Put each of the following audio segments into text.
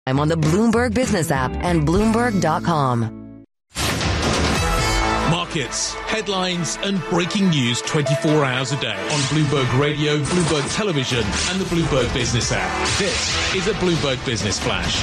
I'm on the Bloomberg Business app and Bloomberg.com. Markets, headlines and breaking news 24 hours a day on Bloomberg Radio, Bloomberg Television and the Bloomberg Business app. This is a Bloomberg Business Flash.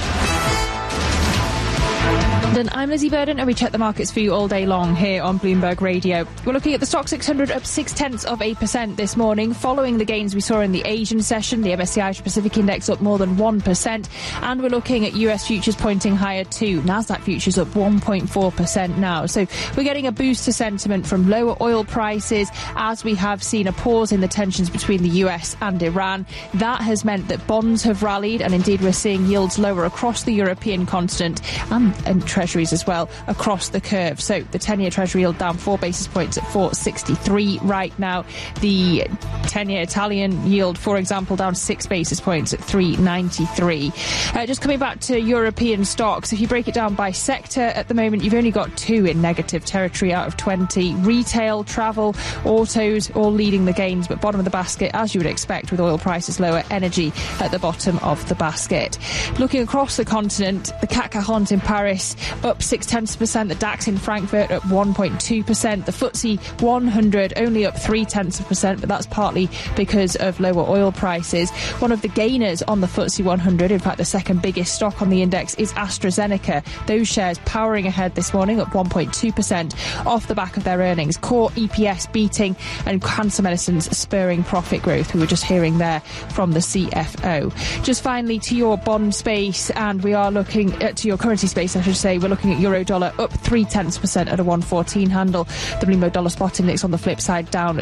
Then I'm Lizzie Burden and we check the markets for you all day long here on Bloomberg Radio. We're looking at the Stock 600 up 0.6% this morning following the gains we saw in the Asian session. The MSCI Asia Pacific Index up more than 1%, and we're looking at US futures pointing higher too. Nasdaq futures up 1.4% now. So we're getting a boost to sentiment from lower oil prices as we have seen a pause in the tensions between the US and Iran. That has meant that bonds have rallied, and indeed we're seeing yields lower across the European continent and Treasuries as well across the curve. So the 10-year Treasury yield down 4 basis points at 4.63 right now. The 10-year Italian yield, for example, down 6 basis points at 3.93. Just coming back to European stocks, if you break it down by sector at the moment, you've only got 2 in negative territory out of 20. Retail, travel, autos, all leading the gains, but bottom of the basket, as you would expect with oil prices lower, energy at the bottom of the basket. Looking across the continent, the CAC 40 in Paris up 0.6%, the DAX in Frankfurt up 1.2%, the FTSE 100 only up 0.3%, but that's partly because of lower oil prices. One of the gainers on the FTSE 100, in fact the second biggest stock on the index, is AstraZeneca. Those shares powering ahead this morning up 1.2% off the back of their earnings. Core EPS beating and cancer medicines spurring profit growth. We were just hearing there from the CFO. Just finally to your bond space, and we are looking at to your currency space, I should say. We're looking at euro dollar up 0.3% at a 114 handle. The Bloomberg dollar spot index on the flip side down at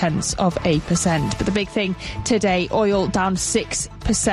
0.2%. But the big thing today, oil down 6%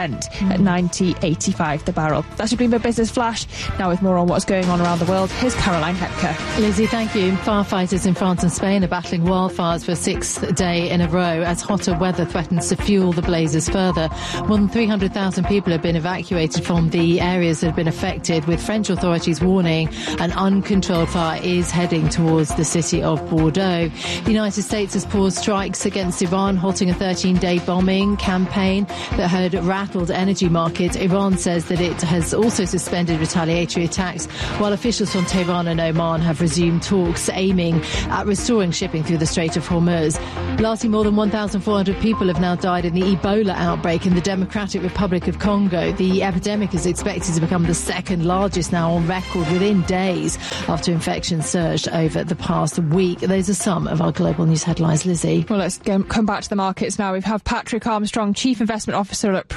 at 90.85 the barrel. That's your Bloomberg Business Flash. Now with more on what's going on around the world, here's Caroline Hepker. Lizzie, thank you. Firefighters in France and Spain are battling wildfires for a 6th day in a row as hotter weather threatens to fuel the blazes further. More than 300,000 people have been evacuated from the areas that have been affected, with French authorities warning an uncontrolled fire is heading towards the city of Bordeaux. The United States has paused strikes against Iran, halting a 13-day bombing campaign that had rattled energy markets. Iran says that it has also suspended retaliatory attacks, while officials from Tehran and Oman have resumed talks aiming at restoring shipping through the Strait of Hormuz. Lastly, more than 1,400 people have now died in the Ebola outbreak in the Democratic Republic of Congo. The epidemic is expected to become the second largest now on record within days after infections surged over the past week. Those are some of our global news headlines. Lizzie. Well, let's come back to the markets now. We have Patrick Armstrong, Chief Investment Officer at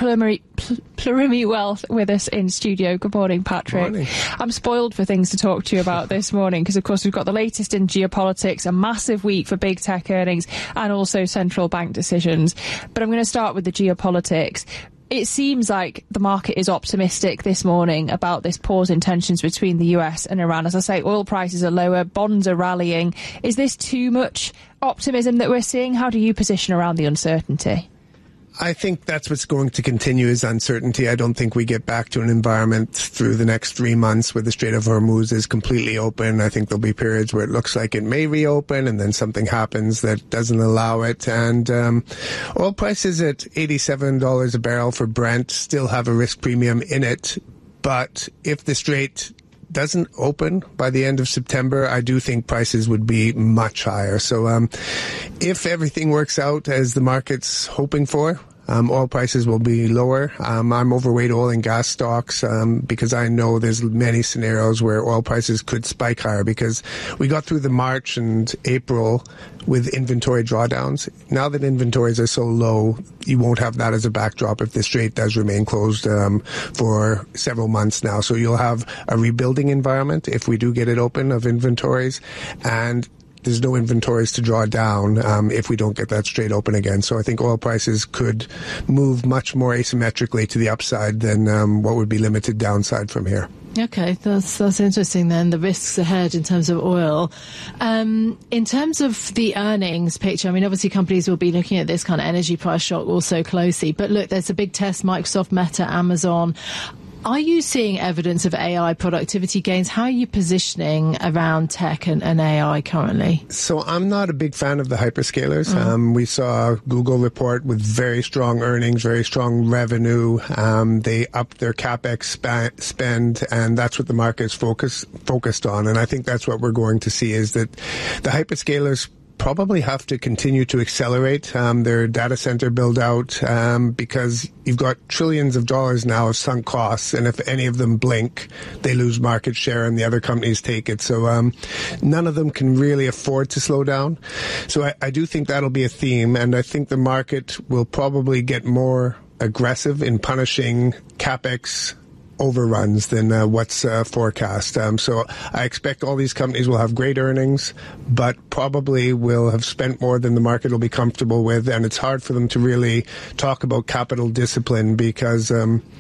Plurimi Wealth, with us in studio. Good morning, Patrick. Morning. I'm spoiled for things to talk to you about this morning because, of course, we've got the latest in geopolitics, a massive week for big tech earnings and also central bank decisions. But I'm going to start with the geopolitics. It seems like the market is optimistic this morning about this pause in tensions between the US and Iran. As I say, oil prices are lower, bonds are rallying. Is this too much optimism that we're seeing? How do you position around the uncertainty? I think that's what's going to continue is uncertainty. I don't think we get back to an environment through the next 3 months where the Strait of Hormuz is completely open. I think there'll be periods where it looks like it may reopen and then something happens that doesn't allow it. And oil prices at $87 a barrel for Brent still have a risk premium in it. But if the Strait doesn't open by the end of September, I do think prices would be much higher. So if everything works out as the market's hoping for, oil prices will be lower. I'm overweight oil and gas stocks because I know there's many scenarios where oil prices could spike higher because we got through the March and April with inventory drawdowns. Now that inventories are so low, you won't have that as a backdrop if the Strait does remain closed for several months now. So you'll have a rebuilding environment if we do get it open of inventories, and there's no inventories to draw down if we don't get that Strait open again. So I think oil prices could move much more asymmetrically to the upside than what would be limited downside from here. Okay, that's interesting then, the risks ahead in terms of oil. In terms of the earnings picture, I mean, obviously companies will be looking at this kind of energy price shock also closely. But look, there's a big test, Microsoft, Meta, Amazon. Are you seeing evidence of AI productivity gains? How are you positioning around tech and AI currently? So I'm not a big fan of the hyperscalers. We saw Google report with very strong earnings, very strong revenue. They upped their CapEx spend, and that's what the market is focused on. And I think that's what we're going to see, is that the hyperscalers probably have to continue to accelerate their data center build out because you've got trillions of dollars now of sunk costs, and if any of them blink, they lose market share and the other companies take it. So none of them can really afford to slow down. So I do think that'll be a theme, and I think the market will probably get more aggressive in punishing CapEx overruns than what's forecast. So I expect all these companies will have great earnings, but probably will have spent more than the market will be comfortable with, and it's hard for them to really talk about capital discipline because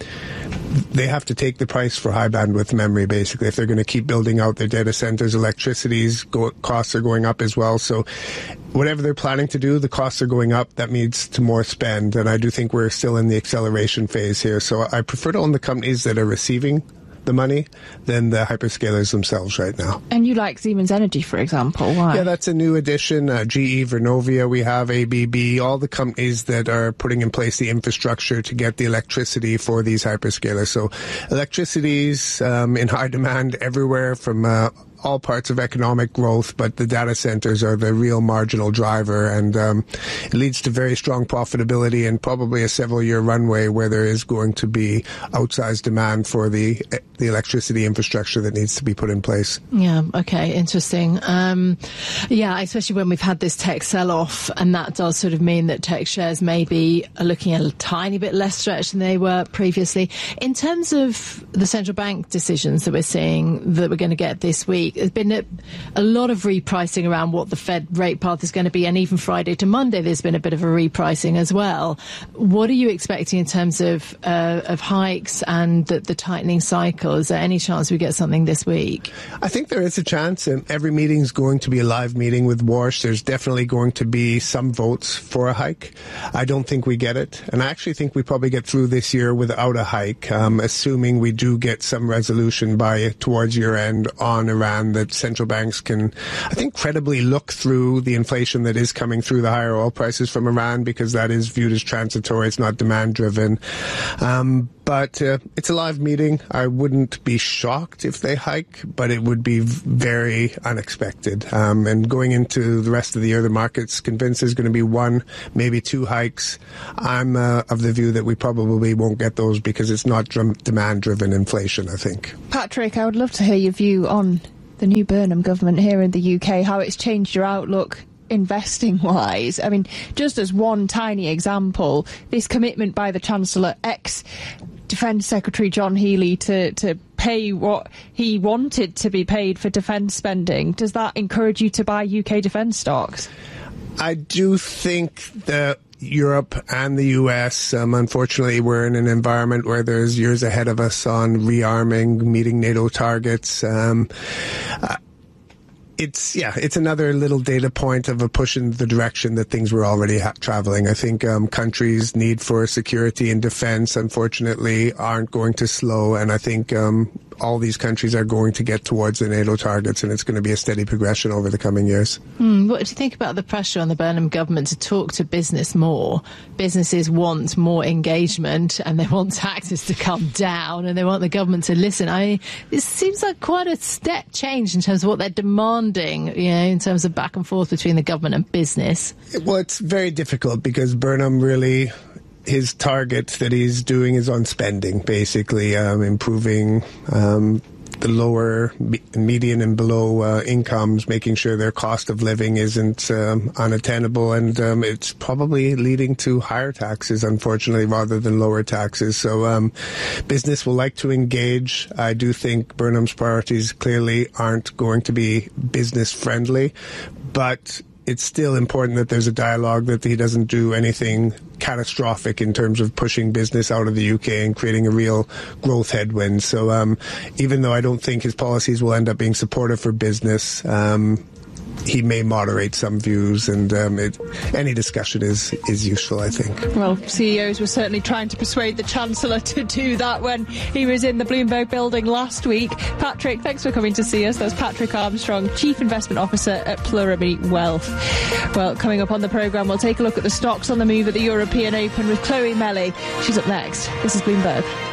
they have to take the price for high bandwidth memory, basically, if they're going to keep building out their data centers. Electricity's costs are going up as well. So whatever they're planning to do, the costs are going up. That leads to more spend, and I do think we're still in the acceleration phase here. So I prefer to own the companies that are receiving the money than the hyperscalers themselves right now. And you like Siemens Energy, for example. Why? Yeah, that's a new addition. GE, Vernovia, we have ABB, all the companies that are putting in place the infrastructure to get the electricity for these hyperscalers. So electricity's in high demand everywhere from all parts of economic growth, but the data centers are the real marginal driver, and it leads to very strong profitability and probably a several-year runway where there is going to be outsized demand for the electricity infrastructure that needs to be put in place. Yeah, okay, interesting. Yeah, especially when we've had this tech sell-off, and that does sort of mean that tech shares maybe are looking a tiny bit less stretched than they were previously. In terms of the central bank decisions that we're seeing that we're going to get this week, there's been a lot of repricing around what the Fed rate path is going to be, and even Friday to Monday there's been a bit of a repricing as well. What are you expecting in terms of hikes and the tightening cycle? Is there any chance we get something this week? I think there is a chance, and every meeting is going to be a live meeting with Warsh. There's definitely going to be some votes for a hike. I don't think we get it, and I actually think we probably get through this year without a hike, assuming we do get some resolution by towards year end on Iran, that central banks can, I think, credibly look through the inflation that is coming through the higher oil prices from Iran, because that is viewed as transitory. It's not demand driven. But it's a live meeting. I wouldn't be shocked if they hike, but it would be very unexpected. And going into the rest of the year, the market's convinced there's going to be one, maybe two hikes. I'm of the view that we probably won't get those because it's not demand-driven inflation, I think. Patrick, I would love to hear your view on the new Burnham government here in the UK, how it's changed your outlook investing-wise. I mean, just as one tiny example, this commitment by the Chancellor, ex-Defence Secretary John Healey, to pay what he wanted to be paid for defence spending, does that encourage you to buy UK defence stocks? I do think that Europe and the US, unfortunately, we're in an environment where there's years ahead of us on rearming, meeting NATO targets. It's another little data point of a push in the direction that things were already traveling. I think countries' need for security and defense, unfortunately, aren't going to slow, and I think all these countries are going to get towards the NATO targets, and it's going to be a steady progression over the coming years. What do you think about the pressure on the Burnham government to talk to business more? Businesses want more engagement, and they want taxes to come down, and they want the government to listen. This seems like quite a step change in terms of what they're demanding, in terms of back and forth between the government and business. Well, it's very difficult because Burnham really, his target that he's doing is on spending, basically, improving the lower, median and below incomes, making sure their cost of living isn't unattainable, and it's probably leading to higher taxes, unfortunately, rather than lower taxes. So business will like to engage. I do think Burnham's priorities clearly aren't going to be business friendly, but it's still important that there's a dialogue, that he doesn't do anything catastrophic in terms of pushing business out of the UK and creating a real growth headwind. So even though I don't think his policies will end up being supportive for business, he may moderate some views, and any discussion is useful, I think. Well, CEOs were certainly trying to persuade the Chancellor to do that when he was in the Bloomberg building last week. Patrick, thanks for coming to see us. That's Patrick Armstrong, Chief Investment Officer at Pluribee Wealth. Well, coming up on the programme, we'll take a look at the stocks on the move at the European Open with Chloe Melly. She's up next. This is Bloomberg.